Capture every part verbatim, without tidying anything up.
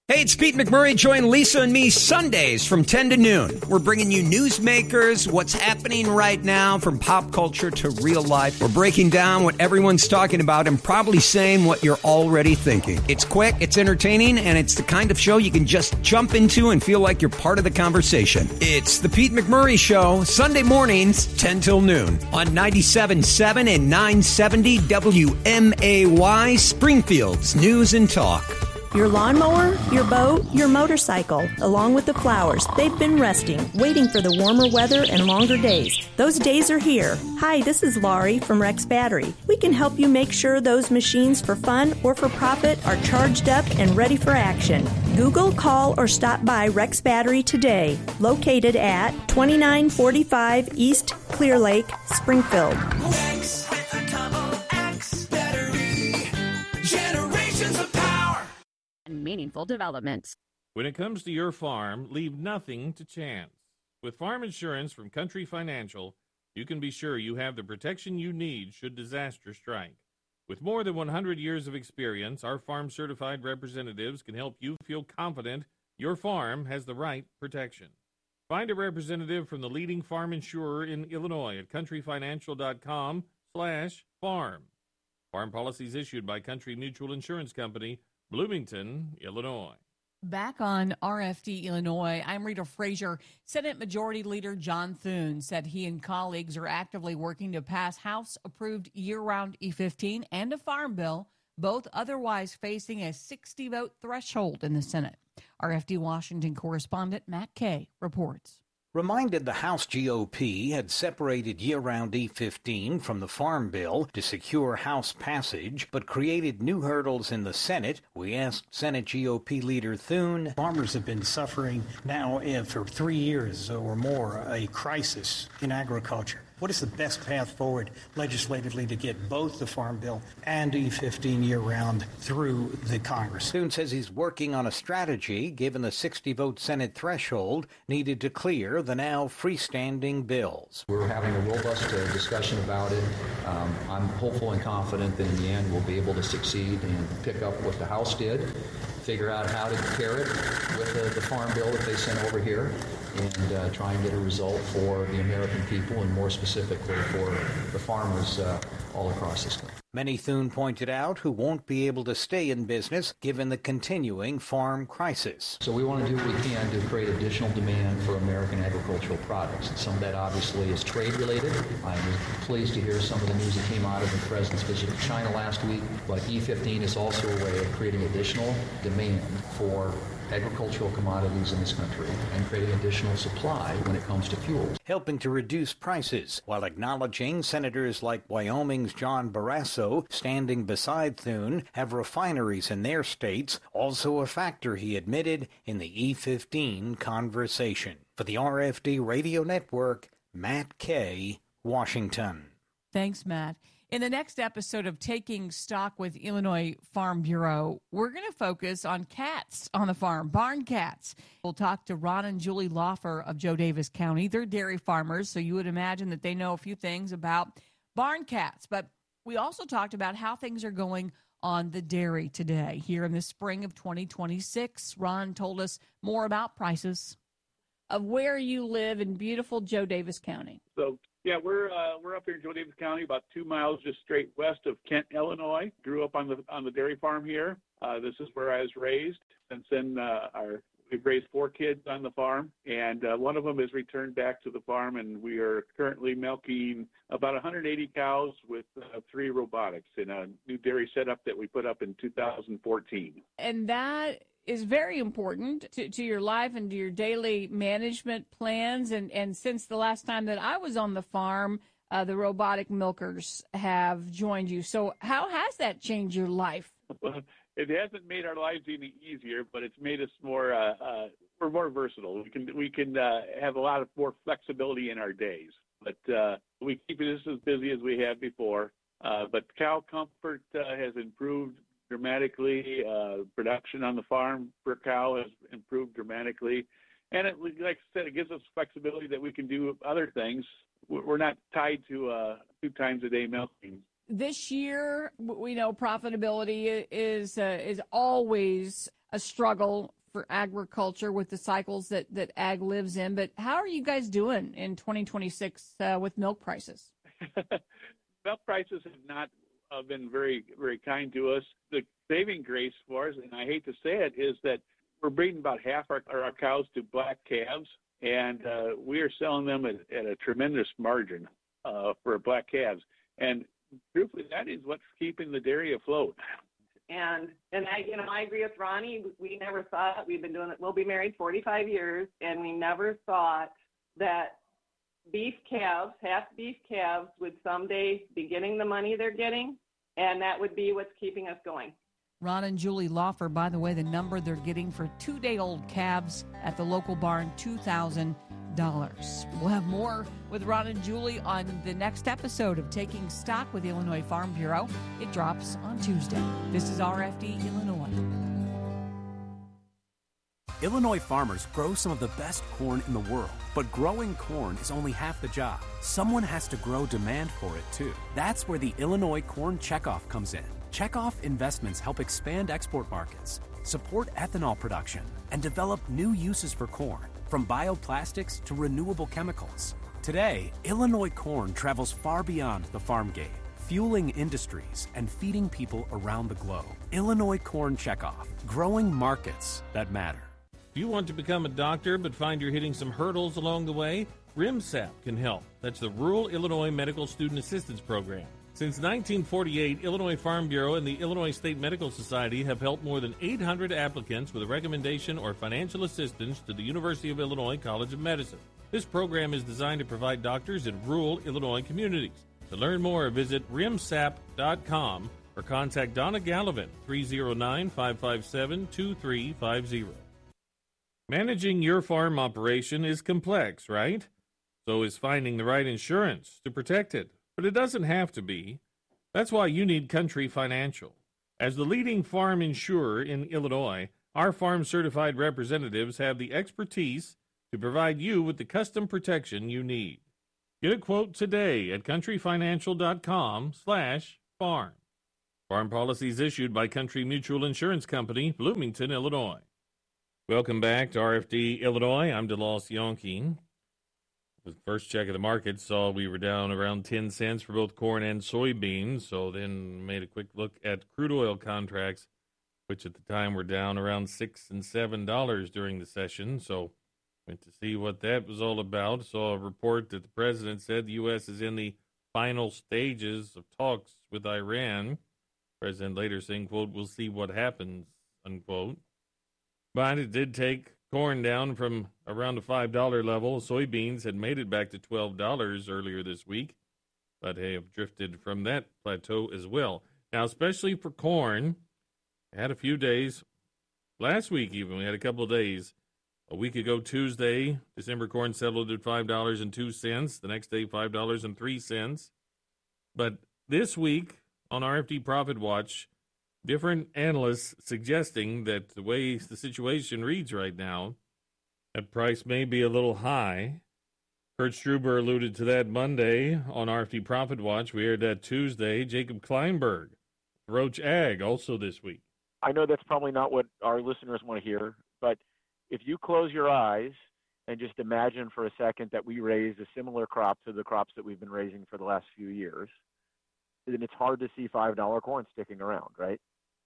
Hey, it's Pete McMurray. Join Lisa and me Sundays from ten to noon. We're bringing you newsmakers, what's happening right now from pop culture to real life. We're breaking down what everyone's talking about and probably saying what you're already thinking. It's quick, it's entertaining, and it's the kind of show you can just jump into and feel like you're part of the conversation. It's the Pete McMurray Show, Sunday mornings, ten till noon on ninety-seven point seven and nine seventy W M A Y, Springfield's News and Talk. Your lawnmower, your boat, your motorcycle, along with the flowers, they've been resting, waiting for the warmer weather and longer days. Those days are here. Hi, this is Laurie from Rex Battery. We can help you make sure those machines for fun or for profit are charged up and ready for action. Google, call, or stop by Rex Battery today, located at twenty-nine forty-five East Clear Lake, Springfield. Rex with a double X battery. Generations of power. Meaningful developments. When it comes to your farm, leave nothing to chance. With farm insurance from Country Financial, you can be sure you have the protection you need should disaster strike. With more than one hundred years of experience, our farm-certified representatives can help you feel confident your farm has the right protection. Find a representative from the leading farm insurer in Illinois at countryfinancial.com slash farm. Farm policies issued by Country Mutual Insurance Company, Bloomington, Illinois. Back on R F D Illinois, I'm Rita Frazier. Senate Majority Leader John Thune said he and colleagues are actively working to pass House-approved year-round E fifteen and a farm bill, both otherwise facing a sixty-vote threshold in the Senate. R F D Washington correspondent Matt Kay reports. Reminded the House G O P had separated year-round E fifteen from the Farm Bill to secure House passage, but created new hurdles in the Senate, we asked Senate G O P leader Thune. Farmers have been suffering now uh, for three years or more a crisis in agriculture. What is the best path forward legislatively to get both the Farm Bill and E fifteen year-round through the Congress? Thune says he's working on a strategy given the sixty-vote Senate threshold needed to clear the now freestanding bills. We're having a robust uh, discussion about it. Um, I'm hopeful and confident that in the end we'll be able to succeed and pick up what the House did, figure out how to pair it with the, the Farm Bill that they sent over here, and uh, try and get a result for the American people and more specifically for the farmers uh, all across this country. Many, Thune pointed out, who won't be able to stay in business given the continuing farm crisis. So we want to do what we can to create additional demand for American agricultural products. Some of that obviously is trade-related. I was pleased to hear some of the news that came out of the President's visit to China last week, but E fifteen is also a way of creating additional demand for agricultural commodities in this country and creating additional supply when it comes to fuels. Helping to reduce prices while acknowledging senators like Wyoming's John Barrasso standing beside Thune have refineries in their states, also a factor, he admitted, in the E fifteen conversation. For the R F D Radio Network, Matt Kay, Washington. Thanks, Matt. In the next episode of Taking Stock with Illinois Farm Bureau, we're going to focus on cats on the farm, barn cats. We'll talk to Ron and Julie Laufer of Joe Davis County. They're dairy farmers, so you would imagine that they know a few things about barn cats. But we also talked about how things are going on the dairy today. Here in the spring of twenty twenty-six, Ron told us more about prices of where you live in beautiful Joe Davis County. So Yeah, we're uh, we're up here in Joe Davis County, about two miles just straight west of Kent, Illinois. Grew up on the on the dairy farm here. Uh, this is where I was raised. Since then, uh, our we've raised four kids on the farm, and uh, one of them has returned back to the farm, and we are currently milking about one hundred eighty cows with uh, three robotics in a new dairy setup that we put up in two thousand fourteen. And that is very important to, to your life and to your daily management plans. And, and since the last time that I was on the farm, uh, the robotic milkers have joined you. So how has that changed your life? Well, it hasn't made our lives any easier, but it's made us more, uh, uh, we're more versatile. We can, we can uh, have a lot of more flexibility in our days. But uh, we keep it just as busy as we have before. Uh, but cow comfort uh, has improved dramatically. Uh, production on the farm per cow has improved dramatically. And it, like I said, it gives us flexibility that we can do other things. We're not tied to uh, two times a day milking. This year, we know profitability is uh, is always a struggle for agriculture with the cycles that, that ag lives in. But how are you guys doing in twenty twenty-six uh, with milk prices? Milk prices have not uh, been very, very kind to us. The saving grace for us, and I hate to say it, is that we're breeding about half our, our cows to black calves, and uh, we are selling them at, at a tremendous margin uh, for black calves. And truthfully, that is what's keeping the dairy afloat. And and I you know I agree with Ronnie. We never thought we've been doing it. We'll be married forty-five years, and we never thought that beef calves, half beef calves, would someday be getting the money they're getting, and that would be what's keeping us going. Ron and Julie Laufer, by the way, the number they're getting for two-day-old calves at the local barn, two thousand dollars. We'll have more with Ron and Julie on the next episode of Taking Stock with Illinois Farm Bureau. It drops on Tuesday. This is R F D Illinois. Illinois farmers grow some of the best corn in the world, but growing corn is only half the job. Someone has to grow demand for it, too. That's where the Illinois Corn Checkoff comes in. Checkoff investments help expand export markets, support ethanol production, and develop new uses for corn, from bioplastics to renewable chemicals. Today, Illinois corn travels far beyond the farm gate, fueling industries and feeding people around the globe. Illinois Corn Checkoff, growing markets that matter. If you want to become a doctor but find you're hitting some hurdles along the way, RIMSAP can help. That's the Rural Illinois Medical Student Assistance Program. Since nineteen forty-eight, Illinois Farm Bureau and the Illinois State Medical Society have helped more than eight hundred applicants with a recommendation or financial assistance to the University of Illinois College of Medicine. This program is designed to provide doctors in rural Illinois communities. To learn more, visit rimsap dot com or contact Donna Gallivan, three oh nine, five five seven, two three five oh. Managing your farm operation is complex, right? So is finding the right insurance to protect it. But it doesn't have to be. That's why you need Country Financial. As the leading farm insurer in Illinois, our farm-certified representatives have the expertise to provide you with the custom protection you need. Get a quote today at countryfinancial.com slash farm. Farm policies issued by Country Mutual Insurance Company, Bloomington, Illinois. Welcome back to R F D Illinois. I'm DeLoss Yonke. The first check of the market saw we were down around ten cents for both corn and soybeans, so then made a quick look at crude oil contracts, which at the time were down around six and seven dollars during the session. So went to see what that was all about. Saw a report that the president said the U S is in the final stages of talks with Iran. The president later saying, quote, "We'll see what happens," unquote. But it did take corn down from around the five dollar level. Soybeans had made it back to twelve dollars earlier this week, but hey, have drifted from that plateau as well. Now, especially for corn, I had a few days. Last week even, we had a couple of days. A week ago Tuesday, December corn settled at five dollars and two cents. The next day, five dollars and three cents. But this week on R F D Profit Watch, different analysts suggesting that the way the situation reads right now, that price may be a little high. Kurt Struber alluded to that Monday on R F D Profit Watch. We heard that Tuesday. Jacob Kleinberg, Roach Ag, also this week. I know that's probably not what our listeners want to hear, but if you close your eyes and just imagine for a second that we raised a similar crop to the crops that we've been raising for the last few years, then it's hard to see five dollar corn sticking around, right?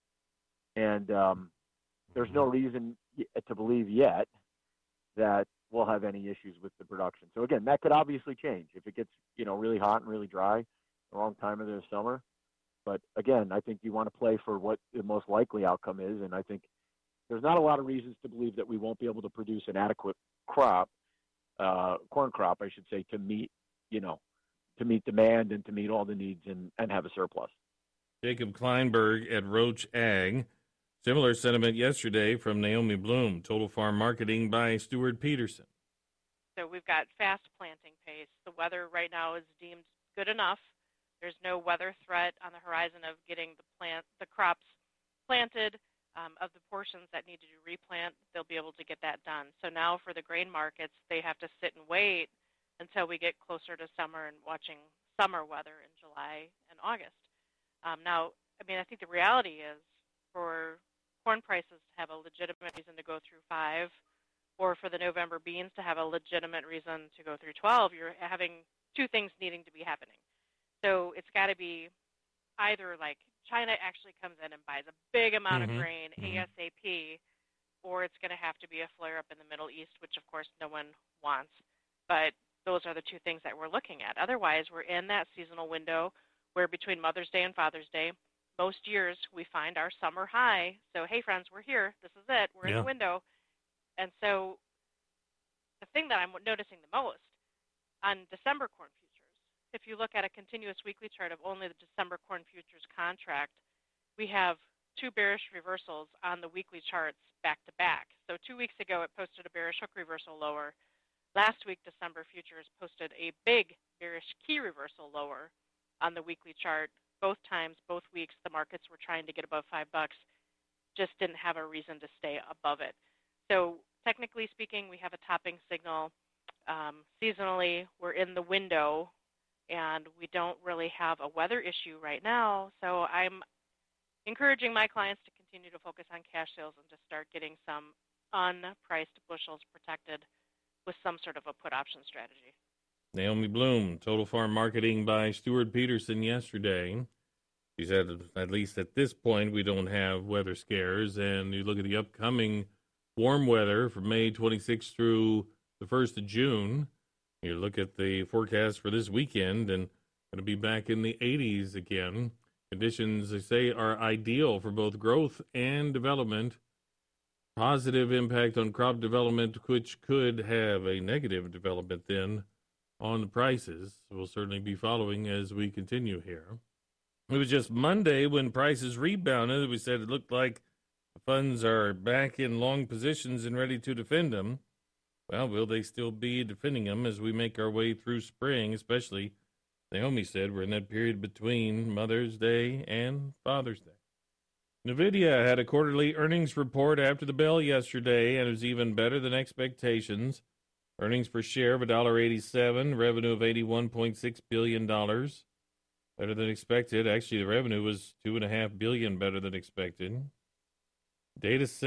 And um, there's no reason to believe yet that we'll have any issues with the production. So again, that could obviously change if it gets, you know, really hot and really dry the wrong time of the summer. But again, I think you want to play for what the most likely outcome is. And I think there's not a lot of reasons to believe that we won't be able to produce an adequate crop, uh, corn crop, I should say, to meet, you know, to meet demand and to meet all the needs and, and have a surplus. Jacob Kleinberg at Roach Ag. Similar sentiment yesterday from Naomi Bloom, Total Farm Marketing by Stuart Peterson. So we've got fast planting pace. The weather right now is deemed good enough. There's no weather threat on the horizon of getting the plant, the crops planted. Um, of the portions that need to replant, they'll be able to get that done. So now for the grain markets, they have to sit and wait until we get closer to summer and watching summer weather in July and August. Um, now, I mean, I think the reality is for corn prices to have a legitimate reason to go through five, or for the November beans to have a legitimate reason to go through twelve, you're having two things needing to be happening. So it's got to be either like China actually comes in and buys a big amount Mhm. of grain Mhm. ASAP, or it's going to have to be a flare-up in the Middle East, which of course no one wants. But those are the two things that we're looking at. Otherwise, we're in that seasonal window where between Mother's Day and Father's Day, most years we find our summer high. So, hey, friends, we're here. This is it. We're in Yeah. the window. And so the thing that I'm noticing the most on December corn futures, if you look at a continuous weekly chart of only the December corn futures contract, we have two bearish reversals on the weekly charts back to back. So two weeks ago, it posted a bearish hook reversal lower. Last week, December futures posted a big bearish key reversal lower on the weekly chart. Both times, both weeks, the markets were trying to get above five bucks, just didn't have a reason to stay above it. So technically speaking, we have a topping signal. Um, seasonally, we're in the window, and we don't really have a weather issue right now. So I'm encouraging my clients to continue to focus on cash sales and to start getting some unpriced bushels protected with some sort of a put option strategy. Naomi Bloom, Total Farm Marketing by Stuart Peterson yesterday. She said, at least at this point, we don't have weather scares. And you look at the upcoming warm weather from May twenty-sixth through the first of June. You look at the forecast for this weekend, and going to be back in the eighties again. Conditions, they say, are ideal for both growth and development. Positive impact on crop development, which could have a negative development then on the prices. We'll certainly be following as we continue here. It was just Monday when prices rebounded. We said it looked like the funds are back in long positions and ready to defend them. Well, will they still be defending them as we make our way through spring, especially, Naomi said, we're in that period between Mother's Day and Father's Day. NVIDIA had a quarterly earnings report after the bell yesterday, and it was even better than expectations. Earnings per share of one dollar eighty-seven, revenue of eighty-one point six billion dollars. Better than expected. Actually, the revenue was two point five billion dollars better than expected. Data center